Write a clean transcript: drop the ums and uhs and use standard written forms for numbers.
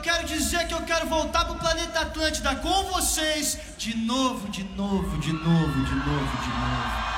quero dizer que eu quero voltar pro planeta Atlântida com vocês de novo, de novo, de novo, de novo, de novo.